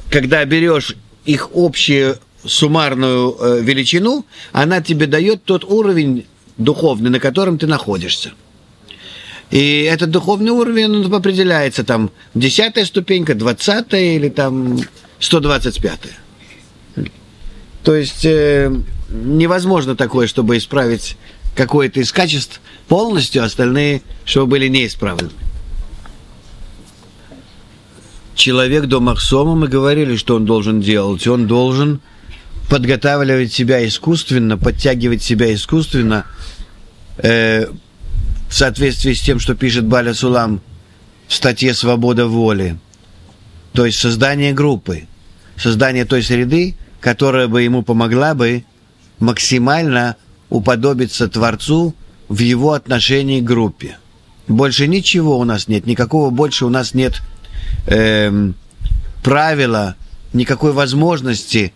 когда берешь их общую суммарную величину, она тебе дает тот уровень духовный, на котором ты находишься. И этот духовный уровень, он определяется там 10-я ступенька, 20-я или там 125-я. То есть невозможно такое, чтобы исправить какое-то из качеств полностью, остальные, чтобы были неисправлены. Человек до Махсома, мы говорили, что он должен делать. Он должен подготавливать себя искусственно, подтягивать себя искусственно, в соответствии с тем, что пишет Баля Сулам в статье «Свобода воли». То есть создание группы, создание той среды, которая бы ему помогла бы максимально уподобиться Творцу в его отношении к группе. Больше ничего у нас нет, никакого больше у нас нет правила, никакой возможности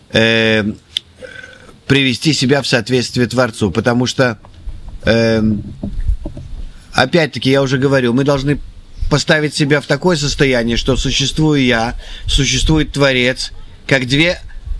привести себя в соответствие Творцу, потому что опять-таки, я уже говорил, мы должны поставить себя в такое состояние, что существую я, существует Творец, как две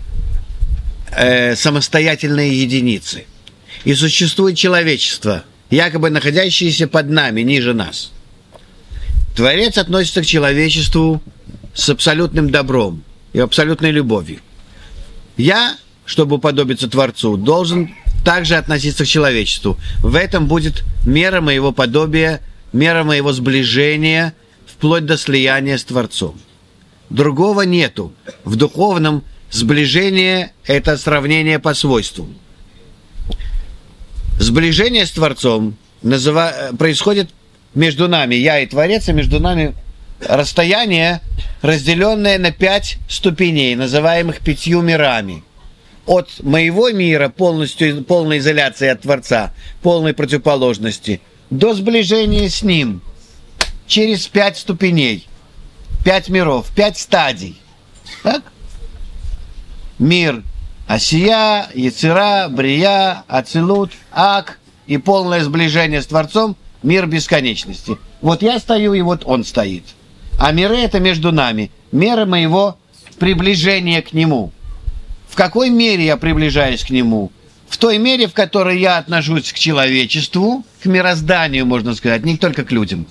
самостоятельные единицы. И существует человечество, якобы находящееся под нами, ниже нас. Творец относится к человечеству с абсолютным добром и абсолютной любовью. Я, чтобы уподобиться Творцу, должен также относиться к человечеству. В этом будет мера моего подобия, мера моего сближения, вплоть до слияния с Творцом. Другого нету. В духовном сближение – это сравнение по свойству. Сближение с Творцом происходит между нами, я и Творец, и между нами расстояние, разделенное на 5 ступеней, называемых 5 мирами. От моего мира, полной изоляции от Творца, полной противоположности, до сближения с Ним, через 5 ступеней, 5 миров, 5 стадий. Так? Мир Асия, Яцера, Брия, Ацилут, Ак и полное сближение с Творцом, мир бесконечности. Вот я стою, и вот он стоит. А миры – это между нами, мера моего приближения к Нему. В какой мере я приближаюсь к Нему? В той мере, в которой я отношусь к человечеству, к мирозданию, можно сказать, не только к людям.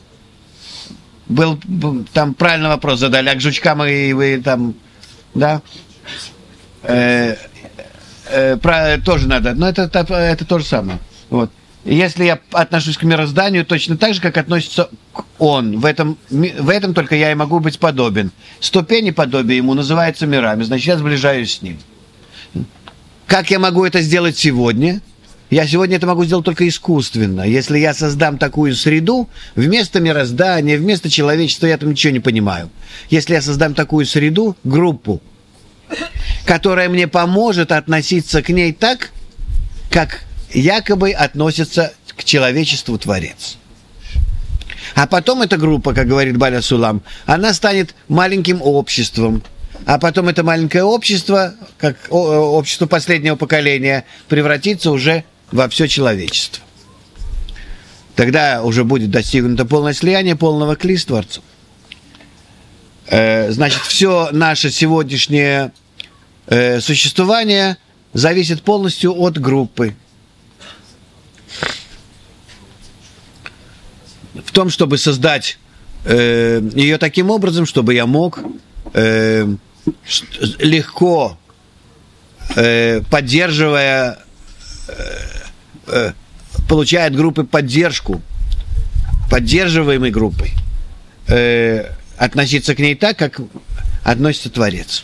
Там правильный вопрос задали, а к жучкам вы там, да? Тоже надо, но это то же самое. Вот. Если я отношусь к мирозданию точно так же, как относится он, в этом только я и могу быть подобен. Ступени подобия ему называются мирами, значит, я сближаюсь с ним. Как я могу это сделать сегодня? Я сегодня это могу сделать только искусственно. Если я создам такую среду, вместо мироздания, вместо человечества, я там ничего не понимаю. Если я создам такую среду, группу, которая мне поможет относиться к ней так, как якобы относится к человечеству Творец. А потом эта группа, как говорит Баля Сулам, она станет маленьким обществом. А потом это маленькое общество, как общество последнего поколения, превратится уже во все человечество. Тогда уже будет достигнуто полное слияние, полного кли с Творцом. Значит, все наше сегодняшнее существование зависит полностью от группы. В том, чтобы создать ее таким образом, чтобы я мог легко, поддерживая, получая от группы поддержку, поддерживаемой группой, относиться к ней так, как относится Творец.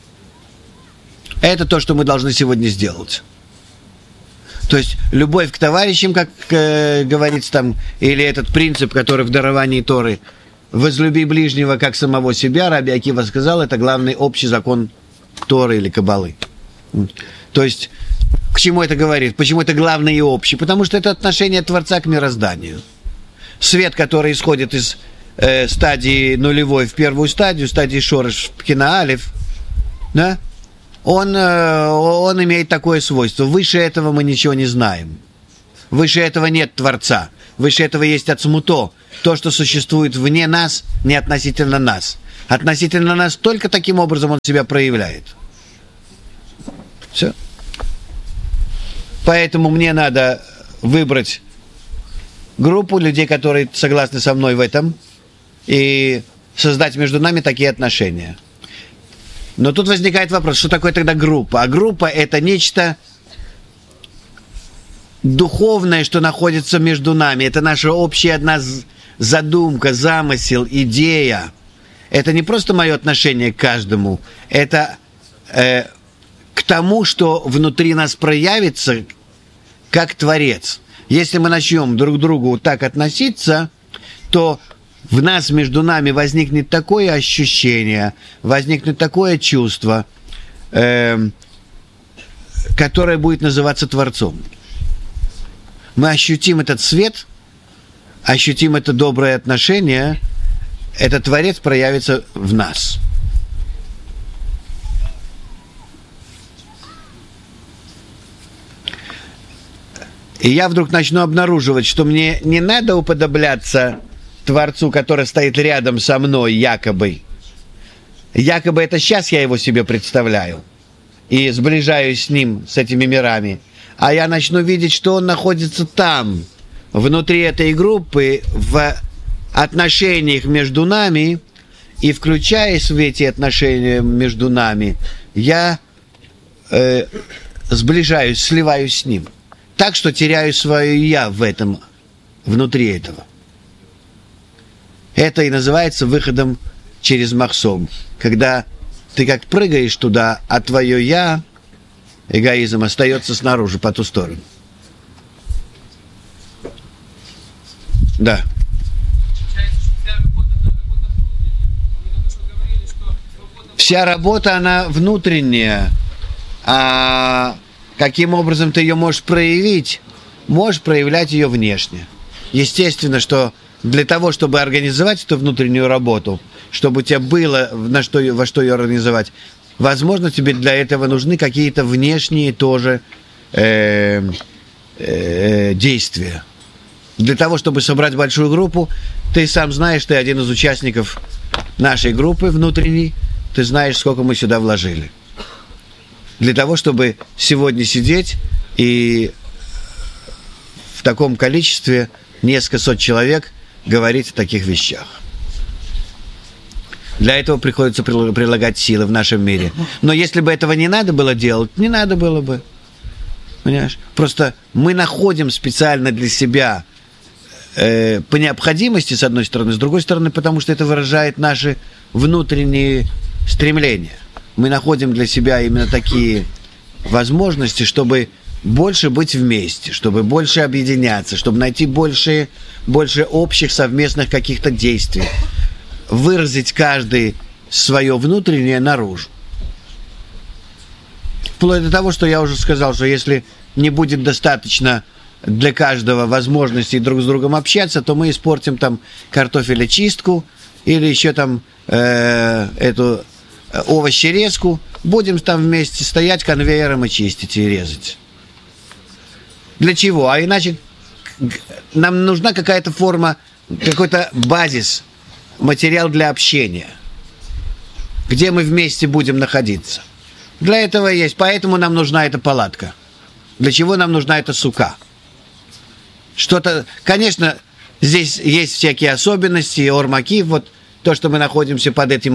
Это то, что мы должны сегодня сделать. То есть любовь к товарищам, как говорится там, или этот принцип, который в даровании Торы, возлюби ближнего как самого себя, Раби Акива сказал, это главный общий закон Торы или Кабалы. То есть, к чему это говорит? Почему это главный и общий? Потому что это отношение Творца к мирозданию. Свет, который исходит из стадии нулевой в первую стадию, стадии Шореш в Пхина Алеф, да? Он имеет такое свойство. Выше этого мы ничего не знаем. Выше этого нет Творца. Выше этого есть Ацмуто. То, что существует вне нас, не относительно нас. Относительно нас только таким образом он себя проявляет. Все. Поэтому мне надо выбрать группу людей, которые согласны со мной в этом, и создать между нами такие отношения. Но тут возникает вопрос, что такое тогда группа? А группа – это нечто духовное, что находится между нами. Это наша общая одна задумка, замысел, идея. Это не просто мое отношение к каждому. Это к тому, что внутри нас проявится как Творец. Если мы начнем друг к другу так относиться, то в нас, между нами возникнет такое ощущение, возникнет такое чувство, которое будет называться Творцом. Мы ощутим этот свет, ощутим это доброе отношение, этот Творец проявится в нас. И я вдруг начну обнаруживать, что мне не надо уподобляться Творцу, который стоит рядом со мной, якобы. Якобы это сейчас я его себе представляю и сближаюсь с ним, с этими мирами. А я начну видеть, что он находится там, внутри этой группы, в отношениях между нами, и включаясь в эти отношения между нами, я сближаюсь, сливаюсь с ним. Так что теряю свое «я» в этом, внутри этого. Это и называется выходом через махсом. Когда ты как прыгаешь туда, а твое «я», эгоизм, остается снаружи, по ту сторону. Да. Вся работа, она внутренняя. А каким образом ты ее можешь проявить? Можешь проявлять ее внешне. Естественно, что для того, чтобы организовать эту внутреннюю работу, чтобы у тебя было во что ее организовать, возможно, тебе для этого нужны какие-то внешние тоже действия. Для того, чтобы собрать большую группу, ты сам знаешь, ты один из участников нашей группы внутренней, ты знаешь, сколько мы сюда вложили. Для того, чтобы сегодня сидеть и в таком количестве, несколько сот человек, говорить о таких вещах. Для этого приходится прилагать силы в нашем мире. Но если бы этого не надо было делать, не надо было бы. Понимаешь? Просто мы находим специально для себя по необходимости, с одной стороны, с другой стороны, потому что это выражает наши внутренние стремления. Мы находим для себя именно такие возможности, чтобы больше быть вместе, чтобы больше объединяться, чтобы найти больше общих совместных каких-то действий, выразить каждый свое внутреннее наружу. Вплоть до того, что я уже сказал, что если не будет достаточно для каждого возможностей друг с другом общаться, то мы испортим там картофелечистку или еще там эту овощерезку, будем там вместе стоять конвейером и чистить и резать. Для чего? А иначе нам нужна какая-то форма, какой-то базис, материал для общения, где мы вместе будем находиться. Для этого есть, поэтому нам нужна эта палатка. Для чего нам нужна эта сука? Что-то, конечно, здесь есть всякие особенности, ормаки, вот то, что мы находимся под этим,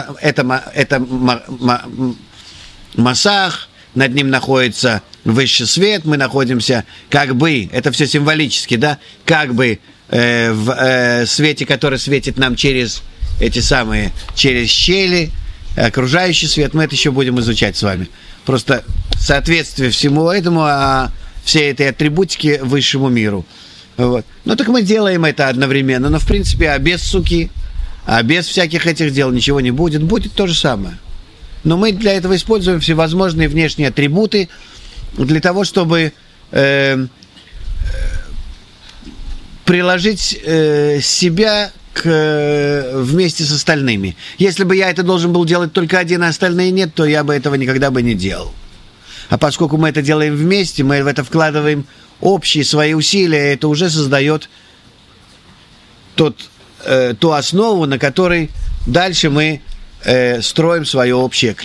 масах, над ним находится высший свет, мы находимся как бы, это все символически, да, как бы в свете, который светит нам через эти самые, через щели, окружающий свет, мы это еще будем изучать с вами. Просто соответствие всему этому, всей этой атрибутики высшему миру. Вот. Ну так мы делаем это одновременно, но в принципе, без суки, без всяких этих дел ничего не будет, будет то же самое. Но мы для этого используем всевозможные внешние атрибуты для того, чтобы приложить себя вместе с остальными. Если бы я это должен был делать только один, а остальные нет, то я бы этого никогда бы не делал. А поскольку мы это делаем вместе, мы в это вкладываем общие свои усилия, это уже создает ту основу, на которой дальше мы строим свое общее